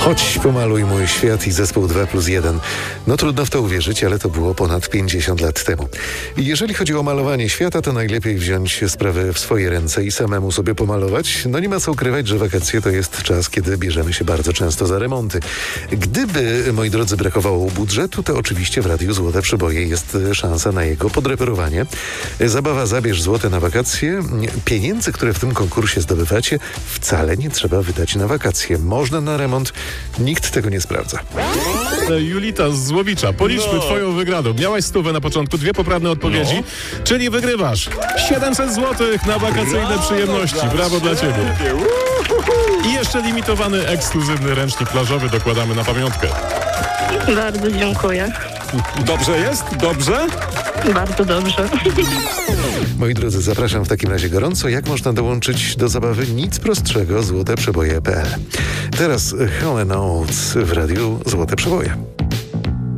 Chodź, pomaluj mój świat i zespół 2+1. No trudno w to uwierzyć, ale to było ponad 50 lat temu. I jeżeli chodzi o malowanie świata, to najlepiej wziąć sprawę w swoje ręce i samemu sobie pomalować. No nie ma co ukrywać, że wakacje to jest czas, kiedy bierzemy się bardzo często za remonty. Gdyby, moi drodzy, brakowało budżetu, to oczywiście w Radiu Złote Przeboje jest szansa na jego podreperowanie. Zabawa Zabierz Złote na wakacje. Pieniędzy, które w tym konkursie zdobywacie, wcale nie trzeba wydać na wakacje. Można na remont. Nikt tego nie sprawdza. Julita z Złowicza, policzmy twoją wygraną. Miałaś 100 na początku, 2 poprawne odpowiedzi, czyli wygrywasz 700 zł na wakacyjne przyjemności. Brawo dla ciebie. I jeszcze limitowany, ekskluzywny ręcznik plażowy dokładamy na pamiątkę. Bardzo dziękuję. Dobrze jest? Dobrze? Bardzo dobrze. Moi drodzy, zapraszam w takim razie gorąco. Jak można dołączyć do zabawy? Nic prostszego, złoteprzeboje.pl. Teraz Hall & Oates w Radiu Złote Przeboje.